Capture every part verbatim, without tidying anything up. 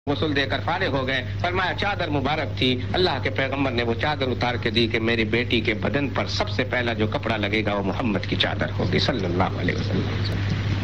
غسل دے کر فارغ ہو گئے. فرمایا چادر مبارک تھی, اللہ کے پیغمبر نے وہ چادر اتار کے دی کہ میری بیٹی کے بدن پر سب سے پہلا جو کپڑا لگے گا وہ محمد کی چادر ہوگی صلی اللہ علیہ وسلم.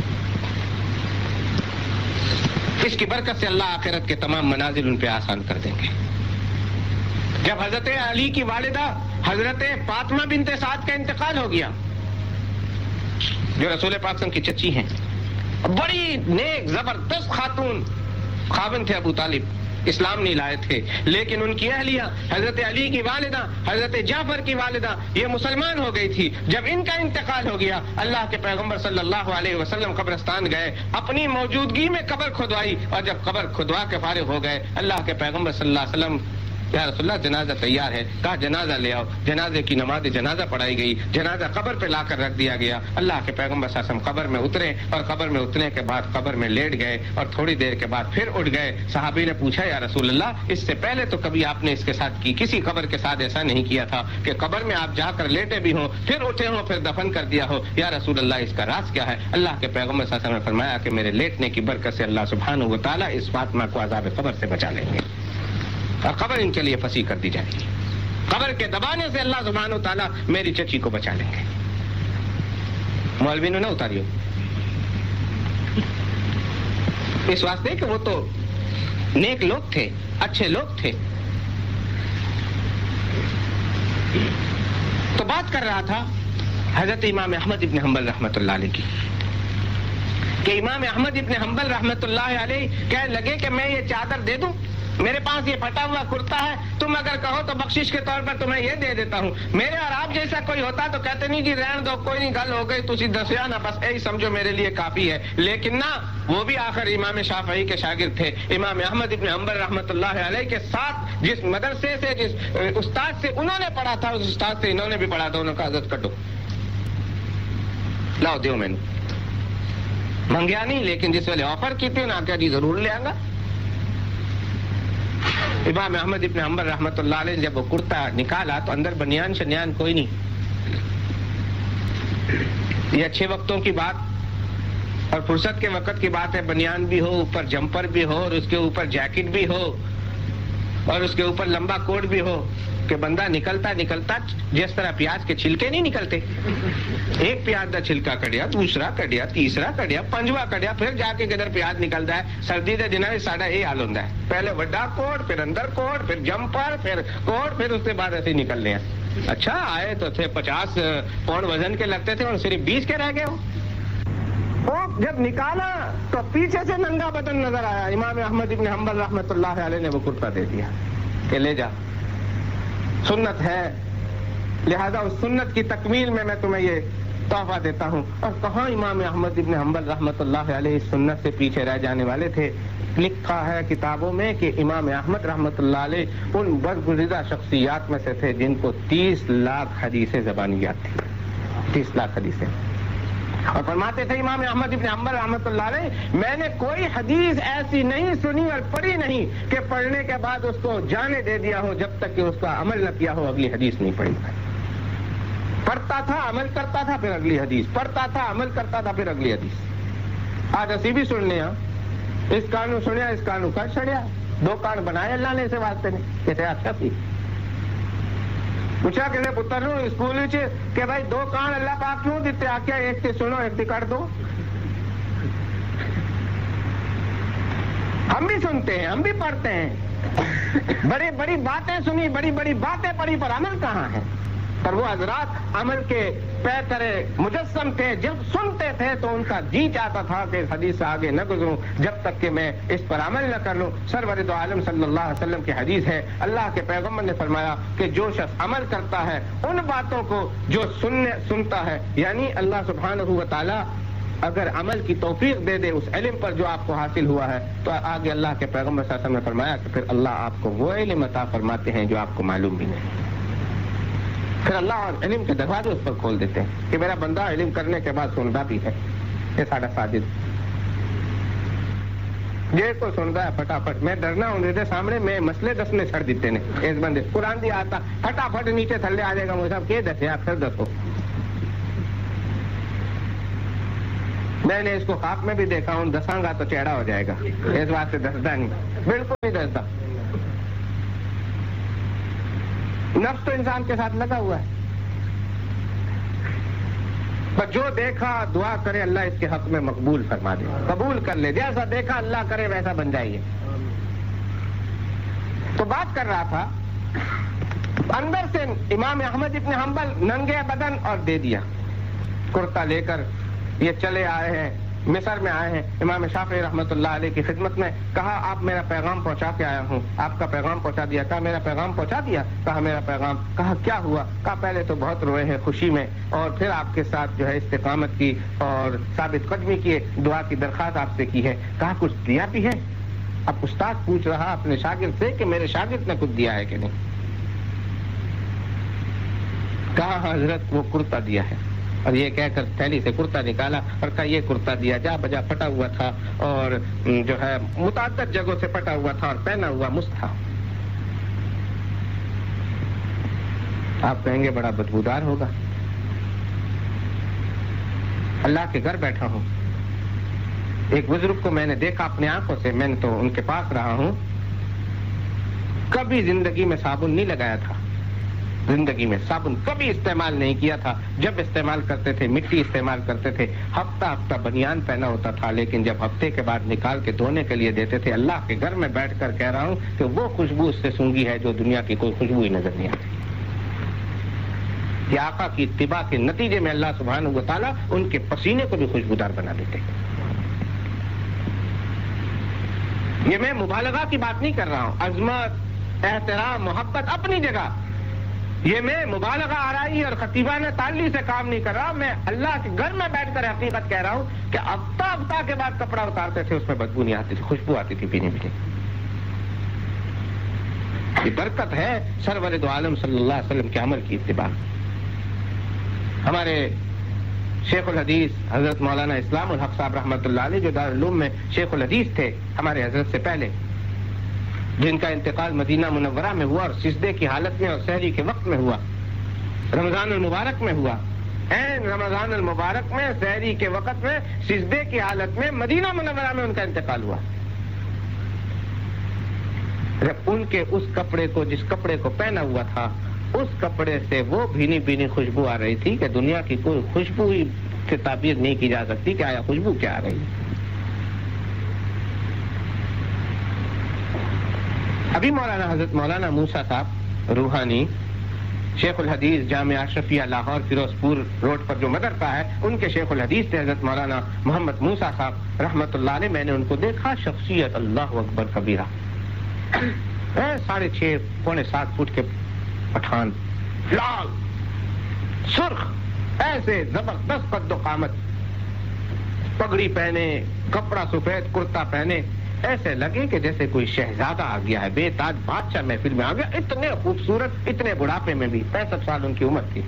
اس کی برکت سے اللہ آخرت کے تمام منازل ان پہ آسان کر دیں گے. جب حضرت علی کی والدہ حضرت فاطمہ بنت سعد کا انتقال ہو گیا, جو رسول پاک صلی اللہ علیہ وسلم کی چچی ہیں, بڑی نیک زبردست خاتون, خاوند تھے ابو طالب, اسلام نہیں لائے تھے, لیکن ان کی اہلیہ حضرت علی کی والدہ حضرت جعفر کی والدہ یہ مسلمان ہو گئی تھی. جب ان کا انتقال ہو گیا, اللہ کے پیغمبر صلی اللہ علیہ وسلم قبرستان گئے, اپنی موجودگی میں قبر کھدوائی, اور جب قبر کھدوا کے فارغ ہو گئے, اللہ کے پیغمبر صلی اللہ علیہ وسلم یا رسول اللہ جنازہ تیار ہے, کہا جنازہ لے آؤ. جنازے کی نماز جنازہ پڑھائی گئی, جنازہ قبر پہ لا کر رکھ دیا گیا. اللہ کے پیغمبر صلی اللہ علیہ وسلم قبر میں اترے, اور قبر میں اترنے کے بعد قبر میں لیٹ گئے, اور تھوڑی دیر کے بعد پھر اٹھ گئے. صحابی نے پوچھا یا رسول اللہ, اس سے پہلے تو کبھی آپ نے اس کے ساتھ کی کسی قبر کے ساتھ ایسا نہیں کیا تھا کہ قبر میں آپ جا کر لیٹے بھی ہوں, پھر اٹھے ہوں, پھر دفن کر دیا ہو. یا رسول اللہ اس کا راز کیا ہے؟ اللہ کے پیغمبر صلی اللہ علیہ وسلم نے فرمایا کہ میرے لیٹنے کی برکت سے اللہ سبحانہ و تعالیٰ اس فاطمہ کو عذاب قبر سے بچا لیں گے, اور قبر ان کے لیے فصیح کر دی جائے گی. قبر کے دبانے سے اللہ سبحانہ و تعالیٰ میری چچی کو بچا لیں گے. مولوی نے نہ اتاری ہو اس واسطے کہ وہ تو نیک لوگ تھے, اچھے لوگ تھے. تو بات کر رہا تھا حضرت امام احمد ابن حنبل رحمۃ اللہ علیہ کی, کہ امام احمد ابن حنبل رحمۃ اللہ علیہ کہنے لگے کہ میں یہ چادر دے دوں, میرے پاس یہ پھٹا ہوا کرتا ہے, تم اگر کہو تو بخشش کے طور پر تمہیں یہ دے دیتا ہوں. میرے اور آپ جیسا کوئی ہوتا تو کہتے نہیں جی رہن دو, کوئی نہیں, گل ہو گئی, تسی دسیا نا, بس یہی سمجھو میرے لیے کافی ہے. لیکن نہ, وہ بھی آخر امام شافعی کے شاگرد تھے. امام احمد ابن حنبل رحمۃ اللہ علیہ کے ساتھ جس مدرسے سے, جس استاد سے انہوں نے پڑھا تھا, اس استاد سے انہوں نے بھی پڑھا تھا. انہوں نے کہا حضرت کٹو, لاؤ دیو, میں نے منگیا نہیں, لیکن جس ویلے آفر کی تھی نا کیا جی ضرور لے آؤں گا. امام احمد ابن حنبل رحمۃ اللہ علیہ جب وہ کرتا نکالا تو اندر بنیان شنیان کوئی نہیں. یہ اچھے وقتوں کی بات اور فرصت کے وقت کی بات ہے, بنیان بھی ہو, اوپر جمپر بھی ہو, اور اس کے اوپر جیکٹ بھی ہو, اور اس کے اوپر لمبا کوٹ بھی ہو, کہ بندہ نکلتا نکلتا جس طرح پیاز کے چھلکے نہیں نکلتے, ایک پیاز کا چھلکا کٹیا, دوسرا کٹیا, تیسرا کٹیا, پنجواں کٹیا, پھر جا کے کدھر پیاز نکلتا ہے. سردی کے دنوں میں ساڈا یہ حال ہوتا ہے, پہلے وڈا کوٹ, پھر اندر کوٹ, پھر جمپر, پھر کوٹ, پھر اس کے بعد ایسے نکلنے ہیں. اچھا آئے تو تھے پچاس پاؤنڈ وزن کے لگتے تھے, اور صرف بیس کے رہ گئے ہو. وہ جب نکالا تو پیچھے سے ننگا بدن نظر آیا. امام احمد ابن حنبل رحمۃ اللہ علیہ نے وہ کرتا دے دیا کہ لے جا, سنت ہے, لہذا اس سنت کی تکمیل میں میں تمہیں یہ تحفہ دیتا ہوں. اور کہاں امام احمد ابن حنبل رحمۃ اللہ علیہ سنت سے پیچھے رہ جانے والے تھے. لکھا ہے کتابوں میں کہ امام احمد رحمۃ اللہ علیہ ان برگزیدہ شخصیات میں سے تھے جن کو تیس لاکھ حدیثیں زبانیات تھیں, تیس لاکھ حدیثیں. اور فرماتے تھے امام احمد ابن حنبل رحمۃ اللہ علیہ, میں نے کوئی حدیث ایسی نہیں سنی اور پڑھی نہیں کہ پڑھنے کے بعد اس کو جانے دے دیا ہو, جب تک کہ اس کا عمل نہ کیا ہو اگلی حدیث نہیں پڑھی. پڑھتا تھا, عمل کرتا تھا, پھر اگلی حدیث, پڑھتا تھا, عمل کرتا تھا, پھر اگلی حدیث. آج اسی بھی سننے ہاں, اس کانو سنیا, اس کانو کر چھڑیا, دو کان بنائے اللہ نے اسے واسطے نے, کہتے اچھا سی. پوچھا کسی پتر نو اسکول کہ بھائی دو کان اللہ پاک کیوں دیتے, آ کیا ایک سے سنو ایک سے کر دو. ہم بھی سنتے ہیں, ہم بھی پڑھتے ہیں, بڑی بڑی باتیں سنی, بڑی بڑی باتیں پڑھی, پر عمل کہاں ہے؟ پر وہ حضرات عمل کے پیکرے مجسم تھے. جب سنتے تھے تو ان کا جی چاہتا تھا کہ اس حدیث سے آگے نہ گزروں جب تک کہ میں اس پر عمل نہ کر لوں. سرور دو عالم صلی اللہ علیہ وسلم کی حدیث ہے, اللہ کے پیغمبر نے فرمایا کہ جو شخص عمل کرتا ہے ان باتوں کو جو سننے سنتا ہے, یعنی اللہ سبحانہ و تعالی اگر عمل کی توفیق دے دے اس علم پر جو آپ کو حاصل ہوا ہے, تو آگے اللہ کے پیغمبر صلی اللہ علیہ وسلم نے فرمایا کہ پھر اللہ آپ کو وہ علم عطا فرماتے ہیں جو آپ کو معلوم بھی نہیں. پھر اللہ اور علم کے دروازے اس پر کھول دیتے ہیں کہ میرا بندہ علم کرنے کے بعد سنتا بھی ہے. یہ ساڈا ساجد جے کو سنتا ہے فٹافٹ, میں ڈرنا ہوں دے سامنے میں مسئلے دسنے چھڑ دیتے نے اس بندے. قرآن دی آتا فٹافٹ نیچے تھلے آ جائے گا, مجھے صاحب کہ دسے آپ پھر دسو. میں نے اس کو خواب میں بھی دیکھا ہوں, دساں گا تو چیڑا ہو جائے گا, اس واسطے دستا نہیں. بالکل ڈرتا. نفس تو انسان کے ساتھ لگا ہوا ہے. بس جو دیکھا دعا کرے اللہ اس کے حق میں مقبول فرما دے, قبول کر لے. جیسا دیکھا اللہ کرے ویسا بن جائیے. تو بات کر رہا تھا, اندر سے امام احمد ابن حنبل ننگے بدن اور دے دیا کرتا لے کر. یہ چلے آئے ہیں, مصر میں آئے ہیں, امام شافعی رحمۃ اللہ علیہ کی خدمت میں. کہا آپ میرا پیغام پہنچا کے آیا ہوں, آپ کا پیغام پہنچا دیا. کہا میرا پیغام پہنچا دیا. کہا میرا پیغام. کہا کیا ہوا؟ کہا پہلے تو بہت روئے ہیں خوشی میں, اور پھر آپ کے ساتھ جو ہے استقامت کی اور ثابت قدمی کی, دعا کی درخواست آپ سے کی ہے. کہا کچھ دیا بھی ہے؟ اب استاد پوچھ رہا اپنے شاگرد سے کہ میرے شاگرد نے کچھ دیا ہے کہ نہیں. کہا حضرت وہ کرتا دیا ہے. اور یہ کہہ کر تھیلی سے کرتا نکالا اور کہا یہ کرتا دیا, جا بجا پھٹا ہوا تھا اور جو ہے متعدد جگہوں سے پھٹا ہوا تھا اور پہنا ہوا مست تھا. آپ کہیں گے بڑا بدبودار ہوگا. اللہ کے گھر بیٹھا ہوں, ایک بزرگ کو میں نے دیکھا اپنے آنکھوں سے, میں نے تو ان کے پاس رہا ہوں, کبھی زندگی میں صابن نہیں لگایا تھا, زندگی میں صابن کبھی استعمال نہیں کیا تھا. جب استعمال کرتے تھے مٹی استعمال کرتے تھے. ہفتہ ہفتہ بنیان پہنا ہوتا تھا, لیکن جب ہفتے کے بعد نکال کے دھونے کے لیے دیتے تھے. اللہ کے گھر میں بیٹھ کر کہہ رہا ہوں کہ وہ خوشبو اس سے سونگھی ہے جو دنیا کی کوئی خوشبو ہی نظر نہیں آتی. یہ آقا کی اتباع کے نتیجے میں اللہ سبحانہ و تعالیٰ ان کے پسینے کو بھی خوشبودار بنا دیتے. یہ میں مبالغہ کی بات نہیں کر رہا ہوں. عظمت, احترام, محبت اپنی جگہ. یہ میں مبالغہ آرائی اور خطیبانہ تعلی سے کام نہیں کر رہا. میں اللہ کے گھر میں بیٹھ کر حقیقت کہہ رہا ہوں کہ ہفتہ ہفتہ کے بعد کپڑا اتارتے تھے, اس میں بدبو نہیں آتی تھی, خوشبو آتی تھی پینے میں. یہ برکت ہے سرور دو عالم صلی اللہ علیہ وسلم کے عمل کی اتباع. ہمارے شیخ الحدیث حضرت مولانا اسلام الحق صاحب رحمۃ اللہ علیہ, جو دارالعلوم میں شیخ الحدیث تھے ہمارے حضرت سے پہلے, جن کا انتقال مدینہ منورہ میں ہوا اور سجدے کی حالت میں اور سحری کے وقت میں ہوا, رمضان المبارک میں ہوا. این رمضان المبارک میں سحری کے وقت میں سجدے کی حالت میں مدینہ منورہ میں ان کا انتقال ہوا. ان کے اس کپڑے کو, جس کپڑے کو پہنا ہوا تھا, اس کپڑے سے وہ بھینی بھینی خوشبو آ رہی تھی کہ دنیا کی کوئی خوشبو ہی سے تعبیر نہیں کی جا سکتی کہ آیا خوشبو کیا آ رہی ہے. ابھی مولانا حضرت مولانا موسیٰ صاحب روحانی, شیخ الحدیث جامعہ اشرفیہ لاہور فیروزپور روڈ پر جو مدرسہ ہے, ان کے شیخ الحدیث تھے حضرت مولانا محمد موسیٰ صاحب رحمۃ اللہ علیہ. میں نے ان کو دیکھا, شخصیت اللہ اکبر کبیرہ, ساڑھے چھ پونے سات فٹ کے پٹھان, لال سرخ, ایسے زبردست قد و قامت, پگڑی پہنے, کپڑا سفید کرتا پہنے, ایسے لگے کہ جیسے کوئی شہزادہ آ گیا ہے, بے تاج بادشاہ محفل میں آ گیا. اتنے خوبصورت, اتنے بڑھاپے میں بھی, پینسٹھ سال ان کی عمر تھی.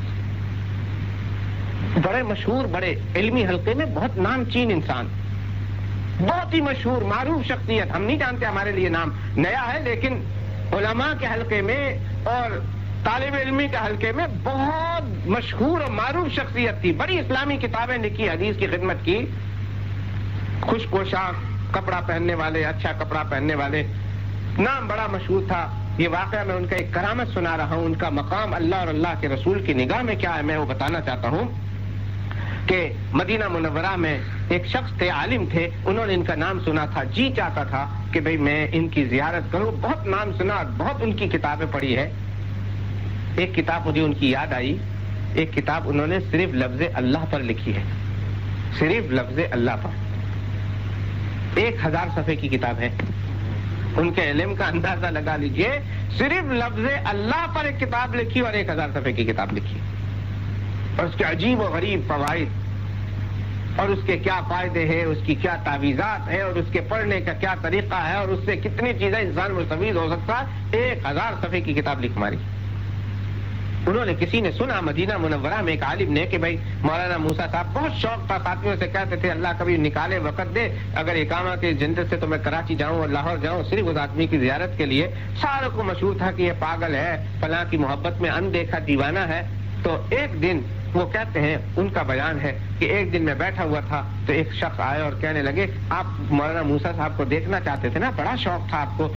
بڑے مشہور, بڑے علمی حلقے میں بہت نام چین انسان, بہت ہی مشہور معروف شخصیت. ہم نہیں جانتے, ہمارے لیے نام نیا ہے, لیکن علماء کے حلقے میں اور طالب علمی کے حلقے میں بہت مشہور اور معروف شخصیت تھی. بڑی اسلامی کتابیں لکھی, حدیث کی خدمت کی, خوش پوشاک کپڑا پہننے والے, اچھا کپڑا پہننے والے, نام بڑا مشہور تھا. یہ واقعہ میں ان کا ایک کرامت سنا رہا ہوں. ان کا مقام اللہ اور اللہ کے رسول کی نگاہ میں کیا ہے میں وہ بتانا چاہتا ہوں کہ مدینہ منورہ میں ایک شخص تھے, عالم تھے, انہوں نے ان کا نام سنا تھا. جی چاہتا تھا کہ بھئی میں ان کی زیارت کروں. بہت نام سنا, بہت ان کی کتابیں پڑھی ہے. ایک کتاب مجھے ان کی یاد آئی, ایک کتاب انہوں نے صرف لفظ اللہ پر لکھی ہے, صرف لفظ اللہ پر. ایک ہزار صفحے کی کتاب ہے. ان کے علم کا اندازہ لگا لیجئے, صرف لفظ اللہ پر ایک کتاب لکھی اور ایک ہزار صفحے کی کتاب لکھی, اور اس کے عجیب و غریب فوائد اور اس کے کیا فائدے ہیں, اس کی کیا تعویذات ہیں, اور اس کے پڑھنے کا کیا طریقہ ہے, اور اس سے کتنی چیزیں انسان مستفید ہو سکتا ہے. ایک ہزار صفحے کی کتاب لکھ ماری. انہوں نے, کسی نے سنا مدینہ منورہ میں ایک عالم نے کہ بھائی مولانا موسیٰ صاحب, بہت شوق تھا, ساتھیوں سے کہتے تھے اللہ کبھی نکالے وقت دے, اگر اقامہ کے جنت سے تو میں کراچی جاؤں اور لاہور جاؤں صرف اس آدمی کی زیارت کے لیے. ساروں کو مشہور تھا کہ یہ پاگل ہے, فلاں کی محبت میں اندیکھا دیوانہ ہے. تو ایک دن وہ کہتے ہیں, ان کا بیان ہے کہ ایک دن میں بیٹھا ہوا تھا تو ایک شخص آئے اور کہنے لگے آپ مولانا موسیٰ صاحب کو دیکھنا چاہتے تھے نا, بڑا شوق تھا آپ کو,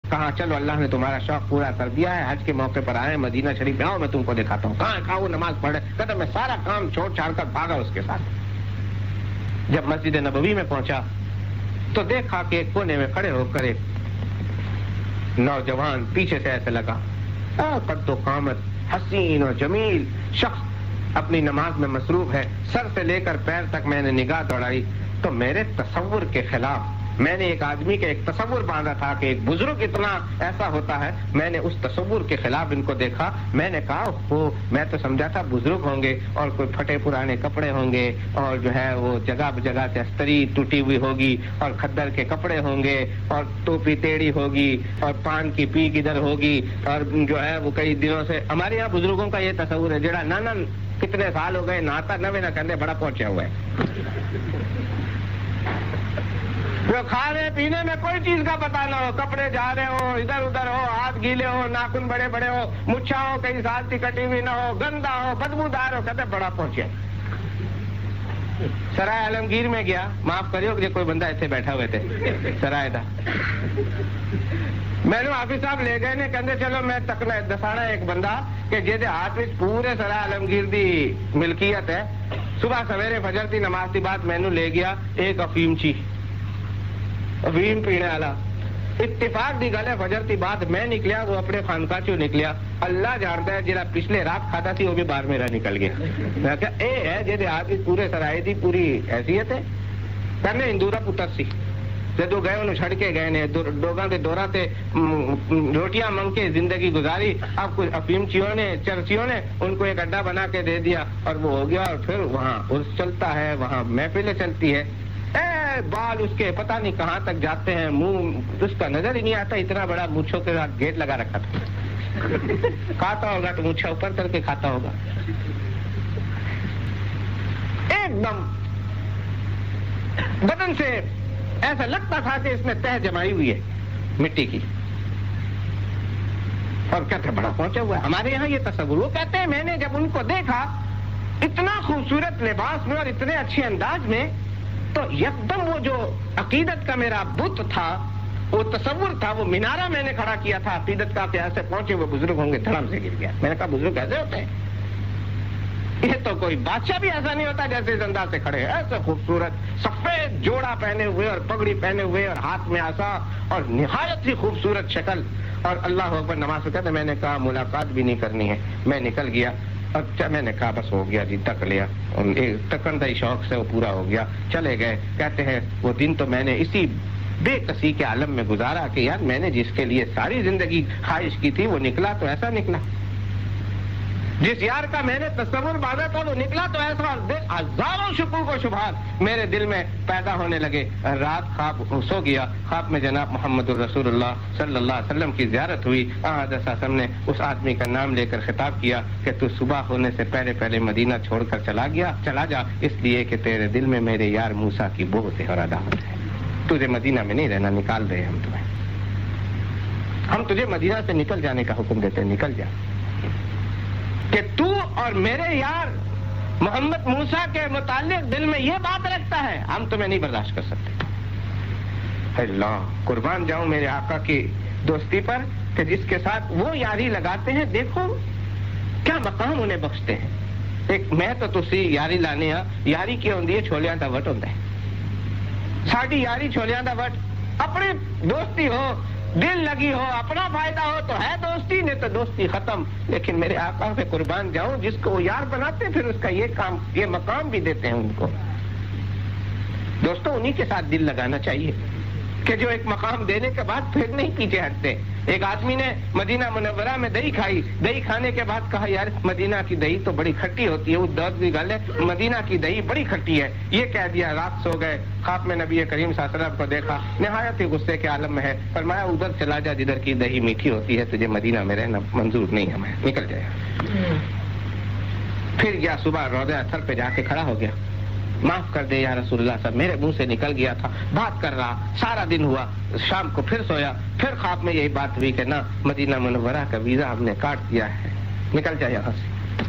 کہا چلو اللہ نے تمہارا شوق پورا کر دیا ہے, حج کے موقع پر آئے مدینہ شریف میں, آؤ میں تم کو دکھاتا ہوں. کہاں کہاں وہ نماز پڑھے, کہتا میں سارا کام چھوڑ چھاڑ کر بھاگا اس کے ساتھ. جب مسجد نبوی میں پہنچا تو دیکھا کہ ایک کونے میں کھڑے ہو کر ایک نوجوان پیچھے سے ایسے لگا, قد و قامت حسین اور جمیل شخص اپنی نماز میں مصروف ہے. سر سے لے کر پیر تک میں نے نگاہ دوڑائی تو میرے تصور کے خلاف, میں نے ایک آدمی کا ایک تصور باندھا تھا کہ ایک بزرگ اتنا ایسا ہوتا ہے, میں نے اس تصور کے خلاف ان کو دیکھا. میں نے کہا وہ میں تو سمجھا تھا بزرگ ہوں گے اور کوئی پھٹے پرانے کپڑے ہوں گے اور جو ہے وہ جگہ جگہ سے استری ٹوٹی ہوئی ہوگی اور کھدر کے کپڑے ہوں گے اور ٹوپی ٹیڑھی ہوگی اور پان کی پی کدھر ہوگی اور جو ہے وہ کئی دنوں سے. ہمارے یہاں بزرگوں کا یہ تصور ہے جڑا نانا کتنے سال ہو گئے نہاتا نوے نہ کرنے بڑا پہنچا ہوا ہے, جو کھانے پینے میں کوئی چیز کا پتہ نہ ہو, کپڑے جا رہے ہو ادھر ادھر ہو, ہاتھ گیلے ہو, ناخن بڑے بڑے ہو, مچھا ہو کئی سال کی کٹی ہوئی نہ ہو, گندا ہو, بدبودار ہو, کہتے بڑا پہنچے. سرائے عالمگیر میں گیا, معاف کریو کہ کوئی بندہ ایسے بیٹھا ہوئے تھے سرائے تھا, میں نے حافظ صاحب لے گئے نے کہتے چلو میں تکنا دسانا ایک بندہ کہ جہدے ہاتھ میں پورے سرائے عالمگیر دی ملکیت ہے. صبح سویرے فجر دی نماز دی بات مینو لے گیا ایک افیم چی افیم پینے والا. اتفاق دی گل ہے فجر دی بات میں نکلیا, وہ اپنے خانقاہ چوں نکلیا. اللہ جانتا ہے جہاں پچھلے رات کھاتا سی وہ بھی باہر میرا نکل گیا. میں کہا اے ہے جہدے ہاتھ پورے سرائے دی پوری حیثیت ہے. کہنے ہندورا پتر سی جدو گئے انہوں چھڑ کے گئے نے ڈوگاں کے دورہ تے روٹیاں منگ کے زندگی گزاری. اب کچھ افیم چیوں نے چرچیوں نے ان کو ایک اڈا بنا کے دے دیا اور وہ ہو گیا. اور پھر وہاں عرس چلتا ہے, وہاں محفلیں چلتی ہے. اے بال اس کے پتہ نہیں کہاں تک جاتے ہیں, منہ اس کا نظر ہی نہیں آتا, اتنا بڑا مونچھوں کے ساتھ گیٹ لگا رکھا تھا. کھاتا ہوگا تو مونچھا اوپر کر کے کھاتا ہوگا. ایک دم بدن سے ایسا لگتا تھا کہ اس نے تہ جمائی ہوئی ہے مٹی کی, اور کہتے بڑا پہنچا ہوا ہے. ہمارے یہاں یہ تصور, وہ کہتے ہیں میں نے جب ان کو دیکھا اتنا خوبصورت لباس میں اور اتنے اچھے انداز میں, تو یکدم وہ جو عقیدت کا میرا بت تھا, وہ تصور تھا, وہ مینارہ میں نے کھڑا کیا تھا عقیدت کا, پیار سے پہنچے ہوئے بزرگ ہوں گے, دھڑم سے گر گیا. میں نے کہا بزرگ ایسے ہوتے ہیں, یہ تو کوئی بادشاہ بھی ایسا نہیں ہوتا جیسے اس انداز سے کھڑے. ایسے خوبصورت سفید جوڑا پہنے ہوئے اور پگڑی پہنے ہوئے اور ہاتھ میں عصا اور نہایت ہی خوبصورت شکل. اور اللہ اکبر نماز سے کہتے میں نے کہا ملاقات بھی نہیں کرنی ہے. میں نکل گیا. اچھا میں نے کہا بس ہو گیا جی, تک لیا, تکن دئی شوق سے وہ پورا ہو گیا. چلے گئے. کہتے ہیں وہ دن تو میں نے اسی بے کسی کے عالم میں گزارا کہ یار میں نے جس کے لیے ساری زندگی خواہش کی تھی وہ نکلا تو ایسا نکلا, جس یار کا میں نے تصور باندھا تھا وہ نکلا تو ایسا. ہزاروں شکوک و شبہات میرے دل میں پیدا ہونے لگے. رات خواب سو گیا, خواب میں جناب محمد الرسول اللہ صلی اللہ علیہ وسلم کی زیارت ہوئی. حضرت صاحب نے اس آدمی کا نام لے کر خطاب کیا کہ تو صبح ہونے سے پہلے پہلے مدینہ چھوڑ کر چلا گیا چلا جا, اس لیے کہ تیرے دل میں میرے یار موسیٰ کی بغض اور عداوت ہے. تجھے مدینہ میں نہیں رہنا, نکال دے ہم تمہیں, ہم تجھے مدینہ سے نکل جانے کا حکم دیتے ہیں, نکل جا. کہ تو اور میرے یار محمد موسیٰ کے متعلق دل میں یہ بات رکھتا ہے, ہم تمہیں نہیں برداشت کر سکتے. اللہ قربان جاؤں میرے آقا کی دوستی پر کہ جس کے ساتھ وہ یاری لگاتے ہیں, دیکھو کیا مقام انہیں بخشتے ہیں. ایک میں تو تسی یاری لانے ہاں, یاری کی ہوندی ہے چھولیاں دا وٹ ہوتا ہے. ساڈی یاری چھولیاں دا وٹ, اپنی دوستی ہو, دل لگی ہو, اپنا فائدہ ہو تو ہے دوستی, نہیں تو دوستی ختم. لیکن میرے آقا پہ قربان جاؤں جس کو وہ یار بناتے پھر اس کا یہ کام یہ مقام بھی دیتے ہیں ان کو. دوستوں انہی کے ساتھ دل لگانا چاہیے کہ جو ایک مقام دینے کے بعد پھر نہیں پیچھے ہٹتے. ایک آدمی نے مدینہ منورہ میں دہی کھائی, دہی کھانے کے بعد کہا یار مدینہ کی دہی تو بڑی کھٹی ہوتی ہے. وہ درد کی گل ہے, مدینہ کی دہی بڑی کھٹی ہے. یہ کہہ دیا, رات سو گئے. خواب میں نبی کریم صلی اللہ علیہ وسلم کو دیکھا, نہایت ہی غصے کے عالم میں ہے. فرمایا ادھر چلا جا جدھر کی دہی میٹھی ہوتی ہے, تجھے مدینہ میں رہنا منظور نہیں, ہمیں نکل جائے. پھر گیا صبح روضہ اثر پہ جا کے کھڑا ہو گیا, معاف کر دے یا رسول اللہ صاحب, میرے منہ سے نکل گیا تھا. بات کر رہا, سارا دن ہوا. شام کو پھر سویا, پھر خواب میں یہی بات ہوئی کہ نا مدینہ منورہ کا ویزا ہم نے کاٹ دیا ہے, نکل جائے یہاں سے.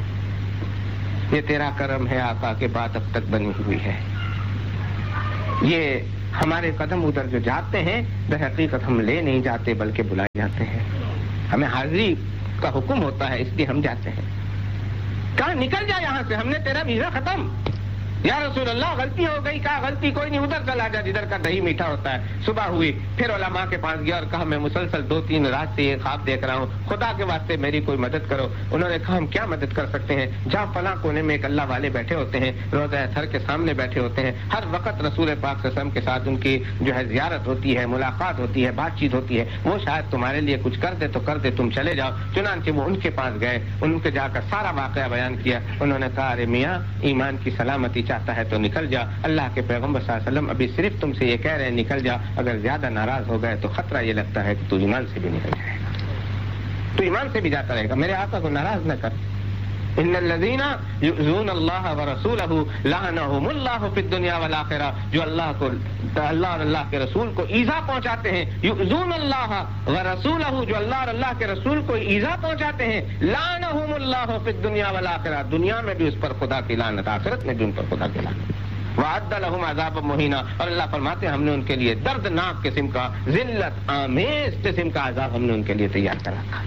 یہ تیرا کرم ہے آقا کے بات اب تک بنی ہوئی ہے. یہ ہمارے قدم ادھر جو جاتے ہیں در حقیقت ہم لے نہیں جاتے بلکہ بلائے جاتے ہیں. ہمیں حاضری کا حکم ہوتا ہے اس لیے ہم جاتے ہیں. کہاں نکل جا یہاں سے, ہم نے تیرا ویزا ختم. یا رسول اللہ غلطی ہو گئی. کہا غلطی کوئی نہیں, ادھر چلا جا جدھر کا دہی میٹھا ہوتا ہے. صبح ہوئی, پھر علماء کے پاس گیا اور کہا میں مسلسل دو تین رات سے یہ خواب دیکھ رہا ہوں, خدا کے واسطے میری کوئی مدد کرو. انہوں نے کہا ہم کیا مدد کر سکتے ہیں, جہاں فلاں کونے میں ایک اللہ والے بیٹھے ہوتے ہیں, روضہ اطہر کے سامنے بیٹھے ہوتے ہیں, ہر وقت رسول پاک صلی اللہ علیہ وسلم کے ساتھ ان کی جو ہے زیارت ہوتی ہے, ملاقات ہوتی ہے, بات چیت ہوتی ہے, وہ شاید تمہارے لیے کچھ کر دے تو کر دے, تم چلے جاؤ. چنانچہ وہ ان کے پاس گئے, ان کے جا کر سارا واقعہ بیان کیا. انہوں نے کہا ارے میاں ایمان کی سلامتی چاہتا ہے تو نکل جا. اللہ کے پیغمبر صلی اللہ علیہ وسلم ابھی صرف تم سے یہ کہہ رہے ہیں نکل جا, اگر زیادہ ناراض ہو گئے تو خطرہ یہ لگتا ہے کہ تو ایمان سے بھی نکل جائے گا, تو ایمان سے بھی جاتا رہے گا. میرے آقا کو ناراض نہ کر. ان الذین یؤذون اللہ ورسولہ لعنہم اللہ فی الدنیا والآخرہ, جو اللہ کو اللہ اور اللہ کے رسول کو ایذا پہنچاتے ہیں. یؤذون اللہ ورسولہ, جو اللہ اور اللہ کے رسول کو ایذا پہنچاتے ہیں. لعنہم اللہ فی الدنیا والآخرہ, دنیا میں بھی اس پر خدا کی لعنت, آخرت میں بھی ان پر خدا کی لعنت. وعد لهم عذاب مہینہ, اور اللہ فرماتے ہیں ہم نے ان کے لیے دردناک قسم کا, ذلت آمیز قسم کا عذاب ہم نے ان کے لیے تیار کر رکھا.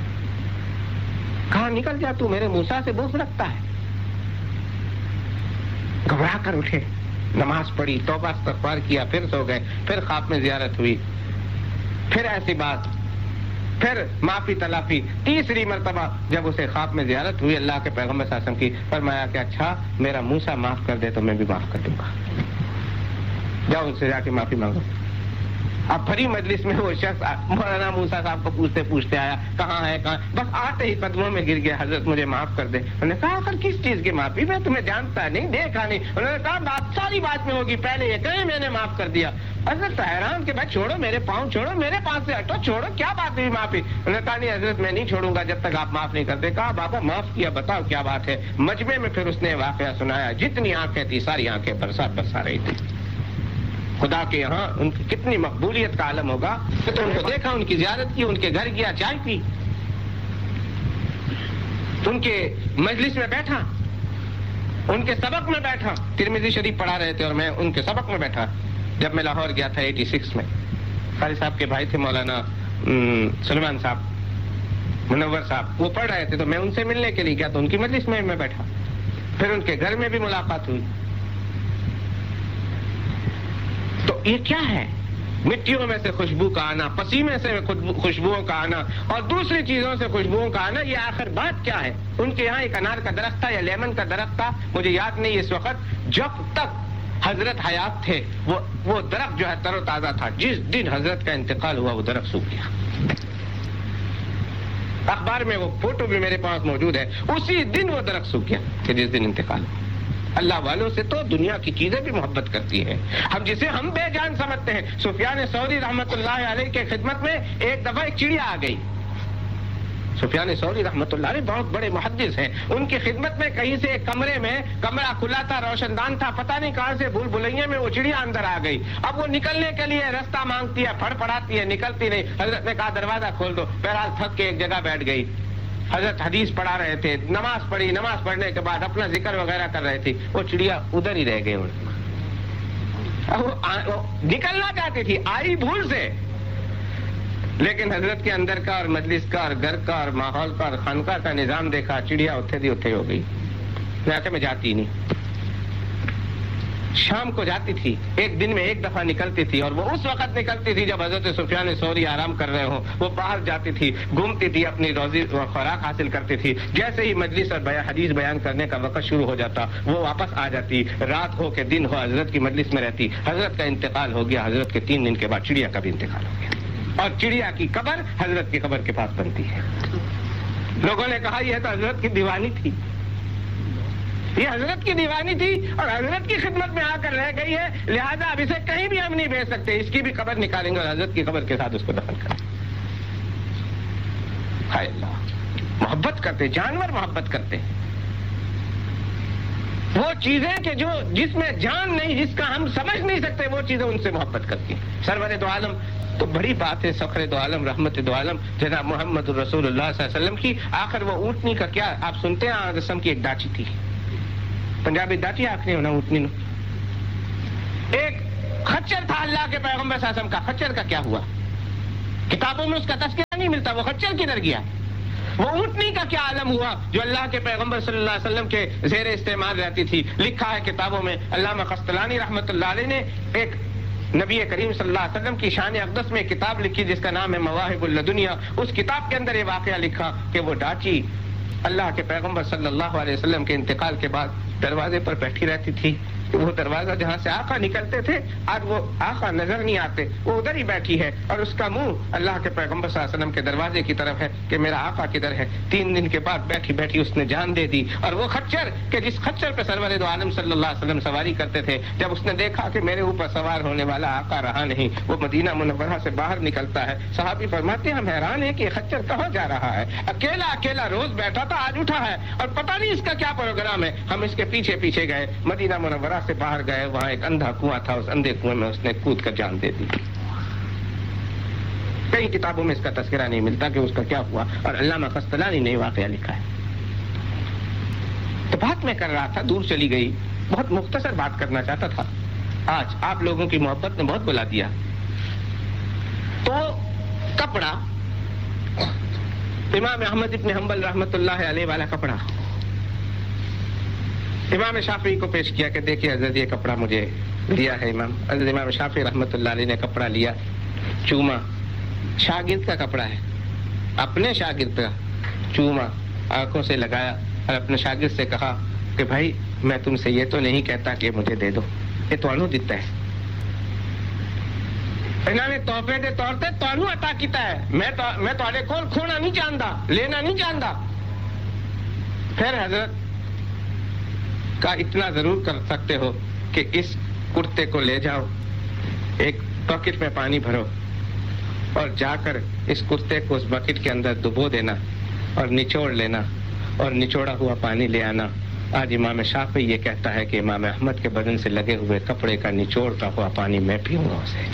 کہاں نکل جا, تو میرے موسیٰ سے بغض رکھتا ہے. گھبرا کر اٹھے, نماز پڑھی, توبہ استغفار کیا, پھر سو گئے, پھر خواب میں زیارت ہوئی, پھر ایسی بات, پھر معافی تلافی. تیسری مرتبہ جب اسے خواب میں زیارت ہوئی اللہ کے پیغمبر صلی اللہ علیہ وسلم کی, فرمایا کہ اچھا میرا موسیٰ معاف کر دے تو میں بھی معاف کر دوں گا, جاؤ ان سے جا کے معافی مانگو. اب بھری مجلس میں وہ شخص مولانا موسیٰ صاحب کو پوچھتے پوچھتے آیا کہاں ہے کہاں, بس آتے ہی قدموں میں گر گیا, حضرت مجھے معاف کر دے. انہوں نے کہا آخر کس چیز کی معافی, میں تمہیں جانتا نہیں, دیکھا نہیں. انہوں نے کہا بات ساری بات میں ہوگی, پہلے یہ کہیں میں نے معاف کر دیا. حضرت حیران کہ بھائی چھوڑو میرے پاؤں, چھوڑو میرے پاس سے ہٹو, چھوڑو کیا بات ہوئی معافی. انہوں نے کہا نہیں حضرت میں نہیں چھوڑوں گا جب تک آپ معاف نہیں کرتے. کہا بابا معاف کیا, بتاؤ کیا بات ہے. مجمع میں پھر اس نے واقعہ سنایا, جتنی آنکھیں تھی ساری آنکھیں برسات برسا رہی تھی. خدا کے یہاں ان کی کتنی مقبولیت کا عالم ہوگا. تو ان کو دیکھا, ان کی زیارت کی, ان کے گھر گیا, چائے پی, ان کے مجلس میں بیٹھا, ان کے سبق میں بیٹھا. ترمذی شریف پڑھا رہے تھے اور میں ان کے سبق میں بیٹھا جب میں لاہور گیا تھا اٹھاسی میں. قاری صاحب کے بھائی تھے مولانا سلیمان صاحب, منور صاحب, وہ پڑھ رہے تھے تو میں ان سے ملنے کے لیے گیا تو ان کی مجلس میں میں بیٹھا. پھر ان کے گھر میں بھی ملاقات ہوئی. تو یہ کیا ہے, مٹیوں میں سے خوشبو کا آنا, پسینے سے خوشبوؤں کا آنا اور دوسری چیزوں سے خوشبوؤں کا آنا, یہ آخر بات کیا ہے. ان کے یہاں ایک انار کا درخت تھا یا لیمن کا درخت تھا, مجھے یاد نہیں اس وقت. جب تک حضرت حیات تھے وہ وہ درخت جو ہے تر و تازہ تھا. جس دن حضرت کا انتقال ہوا وہ درخت سوکھ گیا. اخبار میں وہ فوٹو بھی میرے پاس موجود ہے, اسی دن وہ درخت سوکھ گیا کہ جس دن انتقال ہوا. اللہ والوں سے تو دنیا کی چیزیں بھی محبت کرتی ہیں, ہم جسے ہم بے جان سمجھتے ہیں. سفیان ثوری رحمت اللہ علیہ کے خدمت میں ایک دفعہ ایک چڑیا آ گئی. سفیان ثوری رحمت اللہ علیہ بہت بڑے محدث ہیں. ان کی خدمت میں کہیں سے ایک کمرے میں, کمرہ کھلا تھا, روشن دان تھا, پتہ نہیں کہاں سے بھول بھلائیے میں وہ چڑیا اندر آ گئی. اب وہ نکلنے کے لیے راستہ مانگتی ہے, پھڑ پڑاتی ہے, نکلتی نہیں. حضرت نے کہا دروازہ کھول دو. بہرحال تھک کے ایک جگہ بیٹھ گئی. حضرت حدیث پڑھا رہے تھے, نماز پڑھی, نماز پڑھنے کے بعد اپنا ذکر وغیرہ کر رہے تھے. وہ چڑیا ادھر ہی رہ گئی. وہ نکلنا چاہتی تھی, آئی بھول سے, لیکن حضرت کے اندر کا اور مجلس کا اور گھر کا اور ماحول کا اور خانقاہ کا نظام دیکھا, چڑیا اتھے دی اتھے ہو گئی. میں میں جاتی نہیں. شام کو جاتی تھی, ایک دن میں ایک دفعہ نکلتی تھی, اور وہ اس وقت نکلتی تھی جب حضرت سفیان ثوری آرام کر رہے ہوں. وہ باہر جاتی تھی, گھومتی تھی, اپنی روزی خوراک حاصل کرتی تھی. جیسے ہی مجلس اور حدیث بیان کرنے کا وقت شروع ہو جاتا وہ واپس آ جاتی. رات ہو کہ دن ہو حضرت کی مجلس میں رہتی. حضرت کا انتقال ہو گیا, حضرت کے تین دن کے بعد چڑیا کا بھی انتقال ہو گیا, اور چڑیا کی قبر حضرت کی قبر کے پاس بنتی ہے. لوگوں نے کہا یہ تو حضرت کی دیوانی تھی, یہ حضرت کی دیوانی تھی اور حضرت کی خدمت میں آ کر رہ گئی ہے, لہذا اب اسے کہیں بھی ہم نہیں بھیج سکتے. اس کی بھی قبر نکالیں گے اور حضرت کی قبر کے ساتھ اس کو دفن کریں گے. ہائے اللہ, محبت کرتے, جانور محبت کرتے. وہ چیزیں کہ جو جس میں جان نہیں, جس کا ہم سمجھ نہیں سکتے, وہ چیزیں ان سے محبت کرتی ہیں. سرور دو عالم تو بڑی بات ہے, فخر دو عالم, رحمت دو عالم جناب محمد الرسول اللہ صلی اللہ علیہ وسلم کی. آخر وہ اونٹنی کا کیا آپ سنتے ہیں, رسم کی ایک ڈاچی تھی, پنجابی ڈاچی آخری ہونا اونٹنی نو. ایک خچر تھا اللہ کے پیغمبر صلی اللہ علیہ وسلم کا، خچر کا کیا ہوا؟ کتابوں میں اس کا تذکرہ نہیں ملتا، وہ خچر کدھر گیا؟ وہ اونٹنی کا کیا عالم ہوا جو اللہ کے پیغمبر صلی اللہ علیہ وسلم کے زیر استعمال رہتی تھی؟ لکھا ہے کتابوں میں، علامہ قسطلانی رحمۃ اللہ علیہ نے ایک نبی کریم صلی اللہ علیہ وسلم کی شان اقدس میں کتاب لکھی جس کا نام ہے مواہب اللدنیا. اس کتاب کے اندر یہ واقعہ لکھا کہ وہ ڈاچی اللہ کے پیغمبر صلی اللہ علیہ وسلم کے انتقال کے بعد دروازے پر بیٹھی رہتی تھی. وہ دروازہ جہاں سے آقا نکلتے تھے آج وہ آقا نظر نہیں آتے، وہ ادھر ہی بیٹھی ہے اور اس کا منہ اللہ کے پیغمبر صلی اللہ علیہ وسلم کے دروازے کی طرف ہے کہ میرا آقا کدھر ہے. تین دن کے بعد بیٹھی بیٹھی اس نے جان دے دی. اور وہ خچر کہ جس خچر پہ سرور دو عالم صلی اللہ علیہ وسلم سواری کرتے تھے، جب اس نے دیکھا کہ میرے اوپر سوار ہونے والا آقا رہا نہیں، وہ مدینہ منورہ سے باہر نکلتا ہے. صحابی فرماتے ہیں ہم حیران ہیں کہ یہ خچر کہاں جا رہا ہے، اکیلا اکیلا روز بیٹھا تھا آج اٹھا ہے اور پتہ نہیں اس کا کیا پروگرام ہے. ہم اس کے پیچھے پیچھے گئے، مدینہ منورہ سے باہر گئے، وہاں ایک اندھا کنواں تھا، اس اندھے کنویں میں اس نے کود کر جان دے دی. کئی کتابوں میں اس کا تذکرہ نہیں ملتا کہ اس کا کیا ہوا، اور علامہ قسطلانی نے واقعہ لکھا ہے. تو بات میں کر رہا تھا، دور چلی گئی، بہت مختصر بات کرنا چاہتا تھا. آج آپ لوگوں کی محبت نے بہت بلا دیا. تو کپڑا امام احمد ابن حنبل رحمۃ اللہ علیہ والا کپڑا امام شافعی کو پیش کیا کہ دیکھیے حضرت یہ کپڑا مجھے دیا ہے. امام حضرت امام شافعی رحمۃ اللہ علیہ نے کپڑا لیا، چوما. شاگرد کا کپڑا ہے، اپنے شاگرد کا چوما، آنکھوں سے لگایا اور اپنے شاگرد سے کہا کہ بھائی میں تم سے یہ تو نہیں کہتا کہ مجھے دے دو، یہ توانو دیتا ہے، انہوں نے تحفے کے طور پہ توانو عطا کیتا ہے. میں میں تھوڑے کول کھونا نہیں چاہتا، لینا نہیں چاہتا. پھر حضرت کا اتنا ضرور کر سکتے ہو کہ اس کرتے کو لے جاؤ، ایک بکٹ میں پانی بھرو اور جا کر اس کرتے کو اس بکٹ کے اندر ڈبو دینا اور نچوڑ لینا اور نچوڑا ہوا پانی لے آنا. آج امام شافعی یہ کہتا ہے کہ امام احمد کے بدن سے لگے ہوئے کپڑے کا نچوڑتا ہوا پانی میں پیوں گا اسے.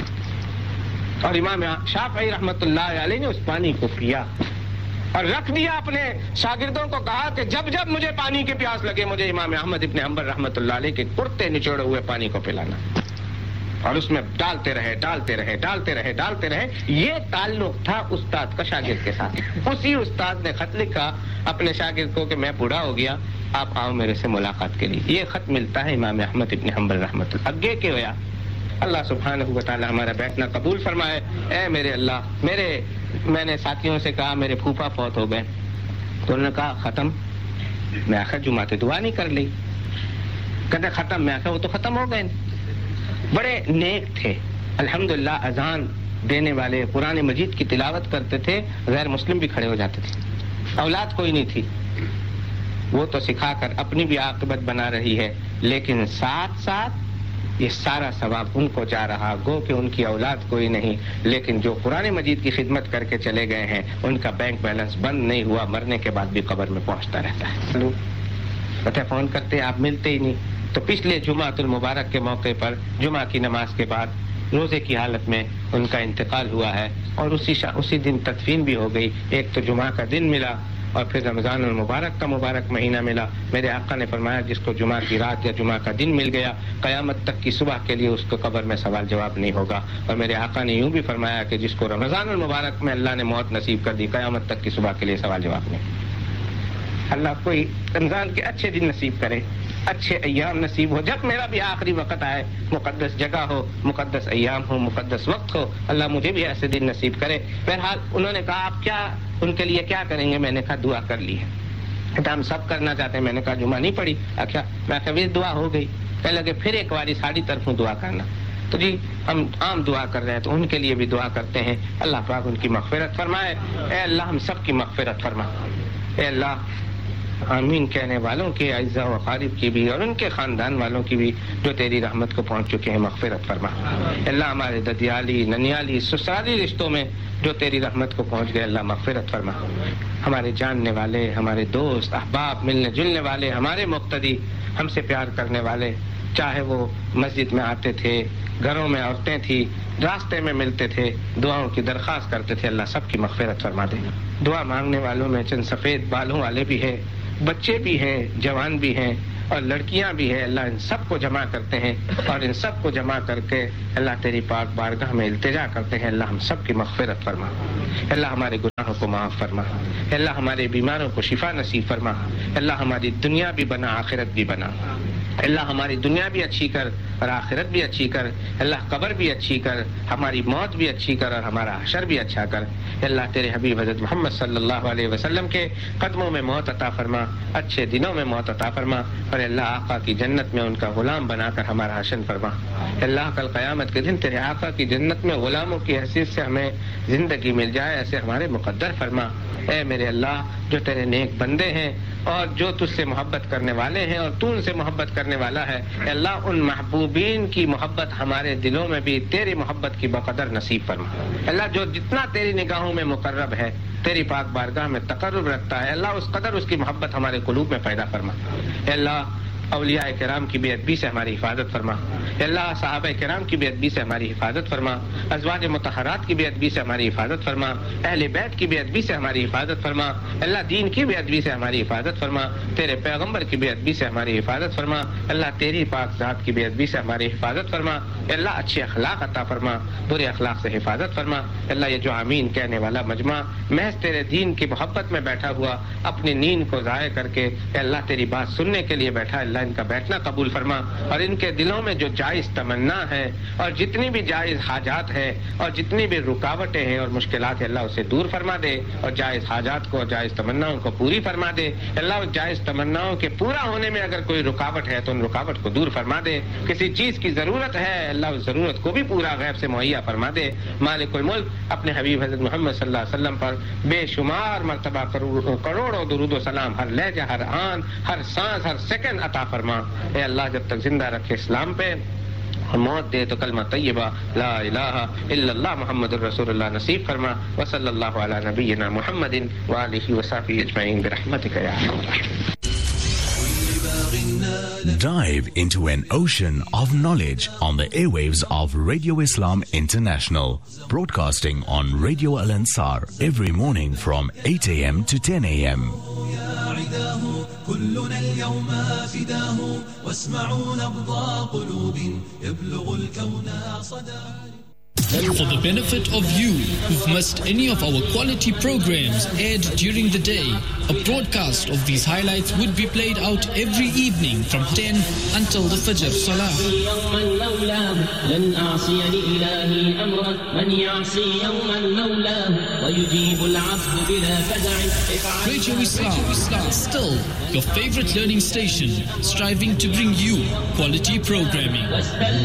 اور امام شافعی رحمۃ اللہ علیہ نے اس پانی کو پیا اور رکھ دیا. اپنے شاگردوں کو کہا کہ جب جب مجھے پانی کی پیاس لگے مجھے امام احمد ابن حنبل رحمۃ اللہ علیہ کے کرتے نچوڑے ہوئے پانی کو پلانا. اور اس میں ڈالتے رہے ڈالتے رہے ڈالتے رہے ڈالتے رہے. یہ تعلق تھا استاد کا شاگرد کے ساتھ. اسی استاد نے خط لکھا اپنے شاگرد کو کہ میں بوڑھا ہو گیا، آپ آؤ میرے سے ملاقات کے لیے. یہ خط ملتا ہے امام احمد ابن حنبل رحمۃ اللہ. اگے کے ہویا اللہ سبحانہ و تعالی ہمارا بیٹھنا قبول فرمائے. اے میرے اللہ، میرے میں نے ساتھیوں سے کہا میرے پھوپھا فوت ہو گئے، تو انہوں نے کہا ختم. میں آخر جمعہ تو دعا نہیں کر لی. کہتے ختم. میں آخر وہ تو ختم ہو گئے. بڑے نیک تھے الحمدللہ، اذان دینے والے، قرآن مجید کی تلاوت کرتے تھے، غیر مسلم بھی کھڑے ہو جاتے تھے. اولاد کوئی نہیں تھی، وہ تو سکھا کر اپنی بھی عاقبت بنا رہی ہے، لیکن ساتھ ساتھ یہ سارا ثواب ان کو جا رہا. گو کہ ان کی اولاد کوئی نہیں، لیکن جو قرآن مجید کی خدمت کر کے چلے گئے ہیں ان کا بینک بیلنس بند نہیں ہوا، مرنے کے بعد بھی قبر میں پہنچتا رہتا ہے. پتہ فون کرتے آپ ملتے ہی نہیں. تو پچھلے جمعۃ المبارک کے موقع پر جمعہ کی نماز کے بعد روزے کی حالت میں ان کا انتقال ہوا ہے اور اسی شا... اسی دن تدفین بھی ہو گئی. ایک تو جمعہ کا دن ملا اور پھر رمضان المبارک کا مبارک مہینہ ملا. میرے آقا نے فرمایا جس کو جمعہ کی رات یا جمعہ کا دن مل گیا قیامت تک کی صبح کے لیے اس کو قبر میں سوال جواب نہیں ہوگا. اور میرے آقا نے یوں بھی فرمایا کہ جس کو رمضان المبارک میں اللہ نے موت نصیب کر دی قیامت تک کی صبح کے لیے سوال جواب نہیں. اللہ کوئی رمضان کے اچھے دن نصیب کرے، اچھے ایام نصیب ہو، جب میرا بھی آخری وقت آئے، مقدس جگہ ہو، مقدس ایام ہو، مقدس وقت ہو، اللہ مجھے بھی ایسے دن نصیب کرے. بہرحال انہوں نے کہا آپ کیا ان کے لیے کیا کریں گے؟ میں نے کہا دعا کر لی ہے. ہم سب کرنا چاہتے ہیں. میں نے کہا جمعہ نہیں پڑھی. کیا میں کبھی دعا ہو گئی. کہنے لگے پھر ایک باری ساری طرفوں دعا کرنا. تو جی ہم عام دعا کر رہے ہیں تو ان کے لیے بھی دعا کرتے ہیں. اللہ پاک ان کی مغفرت فرمائے. اے اللہ ہم سب کی مغفرت فرما. اے اللہ آمین کہنے والوں کے اعزاء و اقارب کی بھی اور ان کے خاندان والوں کی بھی جو تیری رحمت کو پہنچ چکے ہیں مغفرت فرما. اللہ ہمارے ددیالی ننیالی سسرالی رشتوں میں جو تیری رحمت کو پہنچ گئے اللہ مغفرت فرما. ہمارے جاننے والے، ہمارے دوست احباب، ملنے جلنے والے، ہمارے مقتدی، ہم سے پیار کرنے والے، چاہے وہ مسجد میں آتے تھے، گھروں میں عورتیں تھیں، راستے میں ملتے تھے، دعاؤں کی درخواست کرتے تھے، اللہ سب کی مغفرت فرما دے. دعا مانگنے والوں میں چند سفید بالوں والے بھی ہیں، بچے بھی ہیں، جوان بھی ہیں، اور لڑکیاں بھی ہیں اللہ ان سب کو جمع کرتے ہیں اور ان سب کو جمع کر کے اللہ تیری پاک بارگاہ میں التجا کرتے ہیں اللہ ہم سب کی مغفرت فرما اللہ ہمارے گناہوں کو معاف فرما اللہ ہمارے بیماروں کو شفا نصیب فرما اللہ ہماری دنیا بھی بنا آخرت بھی بنا اللہ ہماری دنیا بھی اچھی کر اور آخرت بھی اچھی کر اللہ قبر بھی اچھی کر ہماری موت بھی اچھی کر اور ہمارا حشر بھی اچھا کر اللہ تیرے حبیب حضرت محمد صلی اللہ علیہ وسلم کے قدموں میں موت عطا فرما اچھے دنوں میں موت عطا فرما اور اللہ آقا کی جنت میں ان کا غلام بنا کر ہمارا حشر فرما اللہ کل قیامت کے دن تیرے آقا کی جنت میں غلاموں کی حیثیت سے ہمیں زندگی مل جائے ایسے ہمارے مقدر فرما اے میرے اللہ جو تیرے نیک بندے ہیں اور جو تجھ سے محبت کرنے والے ہیں اور تو ان سے محبت کرنے والا ہے اے اللہ ان محبوبین کی محبت ہمارے دلوں میں بھی تیری محبت کی بقدر نصیب فرما اللہ جو جتنا تیری نگاہوں میں مقرب ہے تیری پاک بارگاہ میں تقرب رکھتا ہے اللہ اس قدر اس کی محبت ہمارے قلوب میں پیدا فرما اے اللہ اولیاء کرام کی بے ادبی سے ہماری حفاظت فرما اللہ صحابہ کرام کی بے ادبی سے ہماری حفاظت فرما ازواج مطہرات کی بے ادبی سے ہماری حفاظت فرما اہل بیت کی بے ادبی سے ہماری حفاظت فرما اللہ دین کی بے ادبی سے ہماری حفاظت فرما تیرے پیغمبر کی بے ادبی سے ہماری حفاظت فرما اللہ تیری پاک ذات کی بے ادبی سے ہماری حفاظت فرما اللہ اچھے اخلاق عطا فرما برے اخلاق سے حفاظت فرما اللہ یہ جو آمین کہنے والا مجمع محض تیرے دین کی محبت میں بیٹھا ہوا اپنی نیند کو ضائع کر کے اللہ تیری بات سننے کے لیے بیٹھا اللہ ان کا بیٹھنا قبول فرما اور ان کے دلوں میں جو جائز تمنا ہے اور جتنی بھی جائز حاجات ہیں اور جتنی بھی رکاوٹیں ہیں اور مشکلات ہیں اللہ اسے دور فرما دے اور جائز حاجات کو اور جائز تمناؤں کو پوری فرما دے اللہ اس جائز تمناؤں کے پورا ہونے میں اگر کوئی رکاوٹ ہے تو ان رکاوٹ کو دور فرما دے کسی چیز کی ضرورت ہے اللہ اس ضرورت کو بھی پورا غیب سے مہیا فرما دے مالک الملک اپنے حبیب حضرت محمد صلی اللہ علیہ وسلم پر بے شمار مرتبہ کروڑوں درود و سلام ہر لہجہ ہر آن ہر سانس ہر سیکنڈ عطا فرما اے اللہ جب تک زندہ رکھے اسلام پہ موت دے تو کلمہ طیبہ لا الہ الا اللہ محمد الرسول اللہ نصیب فرما وصلی اللہ علی نبینا محمد وآلہ وصحبہ اجمعین برحمتک یا ارحم الراحمین. Dive into an ocean of knowledge on the airwaves of Radio Islam International, broadcasting on Radio Al Ansar every morning from eight a.m. to ten a.m. كلنا اليوم فداه واسمعوا نبض قلوب يبلغ الكون صدى. For the benefit of you who've missed any of our quality programs aired during the day, a broadcast of these highlights would be played out every evening from ten until the Fajr Salah. Radio Islam, still your favorite learning station, striving to bring you quality programming.